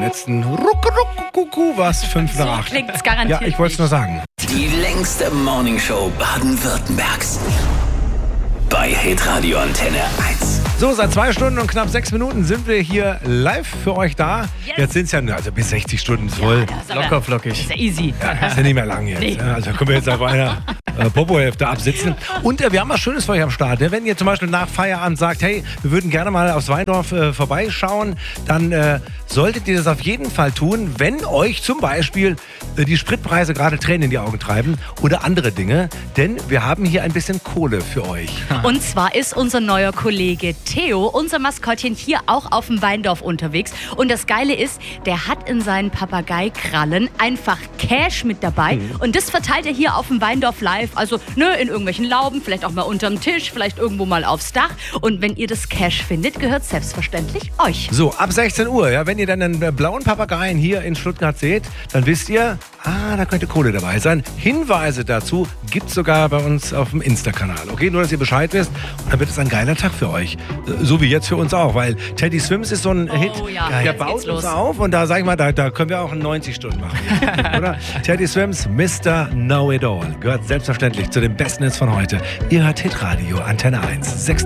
letzten Ruckuruckuckucku war es 5 nach 8. So klingt's garantiert. Ja, ich wollte es nur sagen. Die längste Morningshow Baden-Württembergs. Bei Hitradio Antenne 1. So, seit 2 Stunden und knapp 6 Minuten sind wir hier live für euch da. Yes. Jetzt sind es ja also bis 60 Stunden voll. Locker flockig. Ist ja easy. Ja, ist ja nicht mehr lang jetzt. Nee. Ja, also können wir jetzt auf einer Popo-Hälfte absitzen. Und wir haben was Schönes für euch am Start. Ne? Wenn ihr zum Beispiel nach Feierabend sagt, hey, wir würden gerne mal aufs Weindorf vorbeischauen, dann solltet ihr das auf jeden Fall tun, wenn euch zum Beispiel die Spritpreise gerade Tränen in die Augen treiben oder andere Dinge. Denn wir haben hier ein bisschen Kohle für euch. Und zwar ist unser neuer Kollege Theo, unser Maskottchen, hier auch auf dem Weindorf unterwegs. Und das Geile ist, der hat in seinen Papageikrallen einfach Cash mit dabei. Und das verteilt er hier auf dem Weindorf live. Also in irgendwelchen Lauben, vielleicht auch mal unterm Tisch, vielleicht irgendwo mal aufs Dach. Und wenn ihr das Cash findet, gehört selbstverständlich euch. So, ab 16 Uhr, ja, wenn ihr dann einen blauen Papageien hier in Stuttgart seht, dann wisst ihr, da könnte Kohle dabei sein. Hinweise dazu gibt es sogar bei uns auf dem Insta-Kanal. Okay, nur, dass ihr Bescheid wisst. Und dann wird es ein geiler Tag für euch. So wie jetzt für uns auch, weil Teddy Swims ist so ein Hit, ja, der jetzt baut geht's uns los. auf und da sag ich mal, da können wir auch 90 Stunden machen. Oder? Teddy Swims, Mr. Know It All. Gehört selbstverständlich zu den besten Hits von heute. Ihr hört Hitradio Antenne 1.